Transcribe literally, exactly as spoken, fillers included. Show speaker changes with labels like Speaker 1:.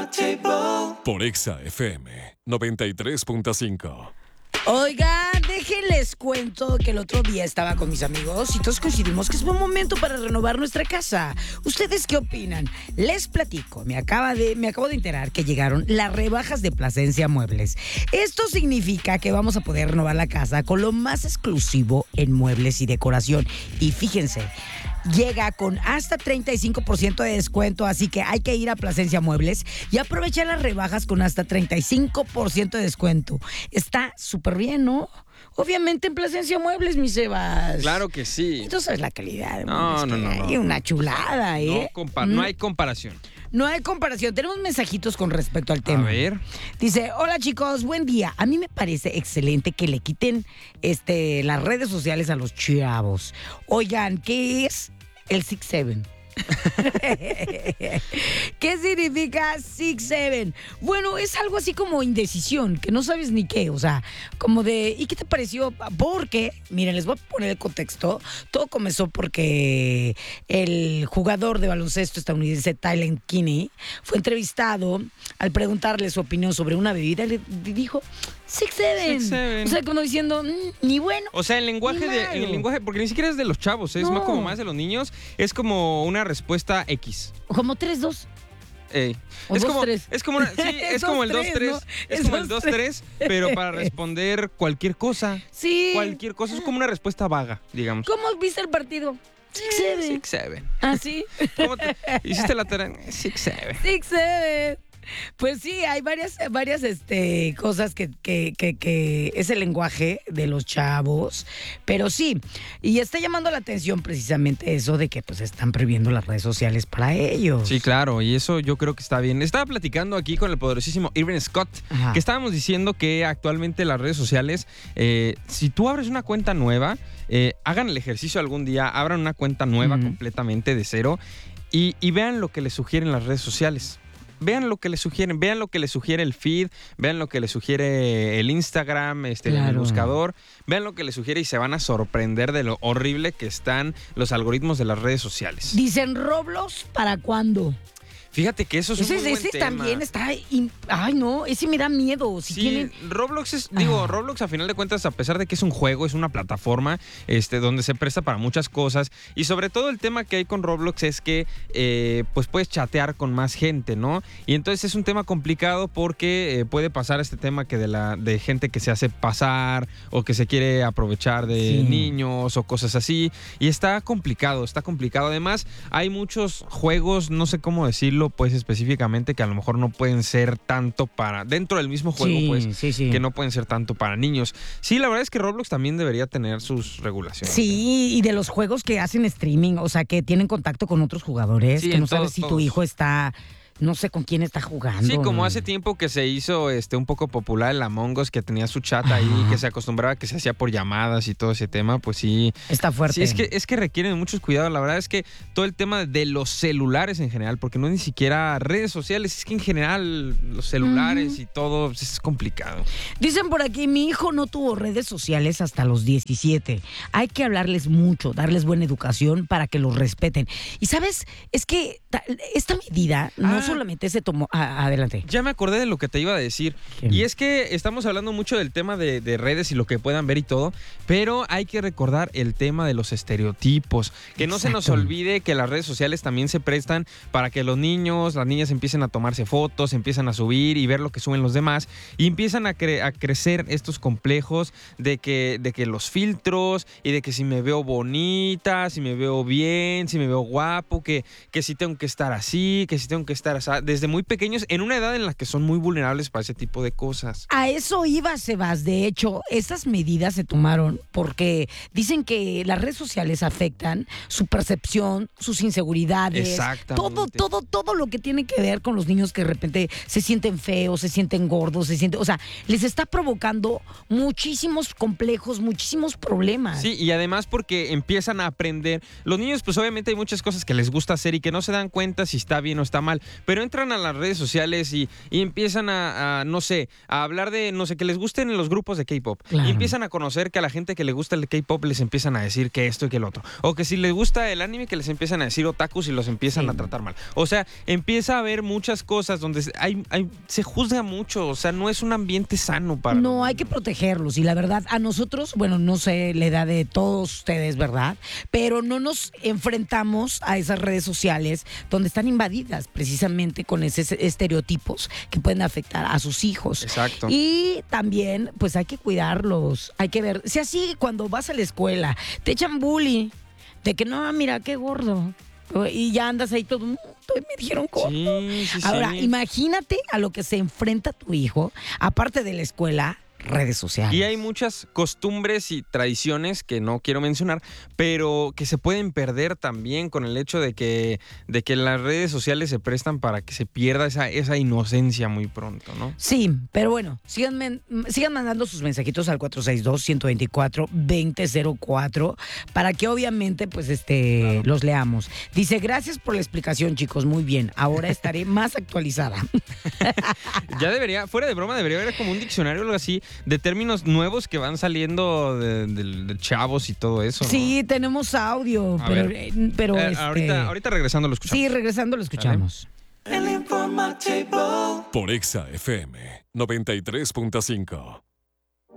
Speaker 1: Por Exa F M noventa y tres punto cinco.
Speaker 2: Oigan, déjenles cuento que el otro día estaba con mis amigos y todos coincidimos que es buen momento para renovar nuestra casa. ¿Ustedes qué opinan? Les platico, me, acaba de, me acabo de enterar que llegaron las rebajas de Plasencia Muebles. Esto significa que vamos a poder renovar la casa con lo más exclusivo en muebles y decoración. Y fíjense, llega con hasta treinta y cinco por ciento de descuento, así que hay que ir a Plasencia Muebles y aprovechar las rebajas con hasta treinta y cinco por ciento de descuento. Está súper bien, ¿no? Obviamente en Plasencia Muebles, mi Sebas.
Speaker 3: Claro que sí.
Speaker 2: Entonces la calidad de
Speaker 3: No, no, no, no.
Speaker 2: hay una chulada, ¿eh?
Speaker 3: No, compa- no hay comparación.
Speaker 2: No hay comparación. Tenemos mensajitos con respecto al tema.
Speaker 3: A ver.
Speaker 2: Dice, hola chicos, buen día. A mí me parece excelente que le quiten este, las redes sociales a los chavos. Oigan, ¿qué es el six seven? ¿Qué significa six seven? Bueno, es algo así como indecisión, que no sabes ni qué, o sea, como de, ¿y qué te pareció? Porque, miren, les voy a poner el contexto. Todo comenzó porque el jugador de baloncesto estadounidense Tyler Kinney fue entrevistado al preguntarle su opinión sobre una bebida y le dijo six seven.
Speaker 3: six seven.
Speaker 2: O sea, como diciendo, mm, ni bueno.
Speaker 3: O sea, el lenguaje
Speaker 2: Ni
Speaker 3: de,
Speaker 2: malo.
Speaker 3: el lenguaje, porque ni siquiera es de los chavos, es
Speaker 2: No.
Speaker 3: más como más de los niños, es como una respuesta X.
Speaker 2: Como tres dos.
Speaker 3: Ey.
Speaker 2: O
Speaker 3: es
Speaker 2: dos,
Speaker 3: como
Speaker 2: tres.
Speaker 3: es como una- sí, es
Speaker 2: dos,
Speaker 3: como el dos
Speaker 2: tres,
Speaker 3: tres,
Speaker 2: ¿no?
Speaker 3: es
Speaker 2: Es
Speaker 3: como el
Speaker 2: dos,
Speaker 3: dos tres, pero para responder cualquier cosa.
Speaker 2: Sí.
Speaker 3: Cualquier cosa, es como una respuesta vaga, digamos.
Speaker 2: ¿Cómo viste el partido? six seven.
Speaker 3: six seven.
Speaker 2: ¿Ah, sí?
Speaker 3: ¿Cómo te hiciste la tarea? six seven.
Speaker 2: six seven. Pues sí, hay varias, varias este, cosas que, que, que, que es el lenguaje de los chavos, pero sí, y está llamando la atención precisamente eso de que pues están prohibiendo las redes sociales para ellos.
Speaker 3: Sí, claro, y eso yo creo que está bien. Estaba platicando aquí con el poderosísimo Irving Scott,
Speaker 2: Ajá.
Speaker 3: que estábamos diciendo que actualmente las redes sociales, eh, si tú abres una cuenta nueva, eh, hagan el ejercicio algún día, abran una cuenta nueva
Speaker 2: Ujú.
Speaker 3: completamente de cero y, y vean lo que les sugieren las redes sociales. Vean lo que les sugieren, vean lo que les sugiere el feed, vean lo que les sugiere el Instagram, este, el
Speaker 2: Claro.
Speaker 3: buscador, vean lo que les sugiere y se van a sorprender de lo horrible que están los algoritmos de las redes sociales.
Speaker 2: Dicen Roblox, ¿para cuándo?
Speaker 3: Fíjate que eso es
Speaker 2: Ese,
Speaker 3: un muy buen
Speaker 2: ese
Speaker 3: tema.
Speaker 2: también está... in- Ay, no, ese me da miedo. Si
Speaker 3: Sí,
Speaker 2: tienen...
Speaker 3: Roblox es, digo,
Speaker 2: Ah.
Speaker 3: Roblox a final de cuentas, a pesar de que es un juego, es una plataforma este, donde se presta para muchas cosas y sobre todo el tema que hay con Roblox es que eh, pues puedes chatear con más gente, ¿no? Y entonces es un tema complicado porque eh, puede pasar este tema que de la de gente que se hace pasar o que se quiere aprovechar de
Speaker 2: Sí.
Speaker 3: niños o cosas así y está complicado, está complicado. Además, hay muchos juegos, no sé cómo decirlo, pues específicamente que a lo mejor no pueden ser tanto para dentro del mismo juego,
Speaker 2: Sí,
Speaker 3: pues
Speaker 2: sí, sí.
Speaker 3: que no pueden ser tanto para niños. Sí, la verdad es que Roblox también debería tener sus regulaciones.
Speaker 2: Sí, y de los juegos que hacen streaming, o sea, que tienen contacto con otros jugadores,
Speaker 3: Sí,
Speaker 2: que
Speaker 3: en
Speaker 2: no sabes
Speaker 3: todos,
Speaker 2: si tu
Speaker 3: todos.
Speaker 2: hijo está, no sé con quién está jugando.
Speaker 3: Sí, como hace tiempo que se hizo este un poco popular el Among Us, que tenía su chat ahí,
Speaker 2: Ajá.
Speaker 3: que se acostumbraba que se hacía por llamadas y todo ese tema, pues sí.
Speaker 2: Está fuerte.
Speaker 3: Sí, es que, es que requieren muchos cuidados. La verdad es que todo el tema de los celulares en general, porque no es ni siquiera redes sociales, es que en general los celulares
Speaker 2: Ujú.
Speaker 3: y todo pues, es complicado.
Speaker 2: Dicen por aquí, mi hijo no tuvo redes sociales hasta los diecisiete. Hay que hablarles mucho, darles buena educación para que los respeten. Y sabes, es que ta- esta medida no
Speaker 3: Ah.
Speaker 2: solamente se tomó... ah, adelante.
Speaker 3: Ya me acordé de lo que te iba a decir.
Speaker 2: ¿Qué?
Speaker 3: Y es que estamos hablando mucho del tema de, de redes y lo que puedan ver y todo, pero hay que recordar el tema de los estereotipos. Que no se nos
Speaker 2: Exacto.
Speaker 3: olvide que las redes sociales también se prestan para que los niños, las niñas empiecen a tomarse fotos, empiezan a subir y ver lo que suben los demás y empiezan a, cre- a crecer estos complejos de que, de que los filtros y de que si me veo bonita, si me veo bien, si me veo guapo, que, que si tengo que estar así, que si tengo que estar así, desde muy pequeños, en una edad en la que son muy vulnerables para ese tipo de cosas.
Speaker 2: A eso iba, Sebas. De hecho, estas medidas se tomaron porque dicen que las redes sociales afectan su percepción, sus inseguridades.
Speaker 3: Exactamente.
Speaker 2: Todo, todo, todo lo que tiene que ver con los niños que de repente se sienten feos, se sienten gordos, se sienten... O sea, les está provocando muchísimos complejos, muchísimos problemas.
Speaker 3: Sí, y además porque empiezan a aprender. Los niños, pues obviamente hay muchas cosas que les gusta hacer y que no se dan cuenta si está bien o está mal. pero entran a las redes sociales y, y empiezan a, a, no sé, a hablar de, no sé, que les gusten en los grupos de K-pop.
Speaker 2: Claro.
Speaker 3: Y empiezan a conocer que a la gente que le gusta el K-pop les empiezan a decir que esto y que el otro. O que si les gusta el anime, que les empiezan a decir otakus y los empiezan
Speaker 2: Sí.
Speaker 3: a tratar mal. O sea, empieza a haber muchas cosas donde hay, hay, se juzga mucho. O sea, no es un ambiente sano para...
Speaker 2: No, hay que protegerlos. Y la verdad, a nosotros, bueno, no sé la edad de todos ustedes, ¿verdad? Pero no nos enfrentamos a esas redes sociales donde están invadidas precisamente con esos estereotipos que pueden afectar a sus hijos.
Speaker 3: Exacto.
Speaker 2: Y también, pues hay que cuidarlos. Hay que ver. Si así cuando vas a la escuela te echan bullying de que no, mira, qué gordo. Y ya andas ahí todo, "Mm, me dijeron gordo".
Speaker 3: Sí, sí, sí.
Speaker 2: Ahora, imagínate a lo que se enfrenta tu hijo, aparte de la escuela, redes sociales.
Speaker 3: Y hay muchas costumbres y tradiciones que no quiero mencionar, pero que se pueden perder también con el hecho de que, de que las redes sociales se prestan para que se pierda esa, esa inocencia muy pronto, ¿no?
Speaker 2: Sí, pero bueno, sigan, men- sigan mandando sus mensajitos al cuatro seis dos, uno dos cuatro, dos cero cero cuatro para que obviamente pues este
Speaker 3: Claro.
Speaker 2: los leamos. Dice, gracias por la explicación, chicos, muy bien. Ahora estaré más actualizada.
Speaker 3: Ya debería, fuera de broma, debería haber como un diccionario o algo así de términos nuevos que van saliendo de, de- de chavos y todo eso, ¿no?
Speaker 2: Sí, tenemos audio,
Speaker 3: A
Speaker 2: pero,
Speaker 3: ver.
Speaker 2: eh, pero
Speaker 3: Eh,
Speaker 2: este,
Speaker 3: ahorita, ahorita regresando lo escuchamos.
Speaker 2: sí, regresando lo escuchamos.
Speaker 1: Por Exa F M noventa y tres punto cinco.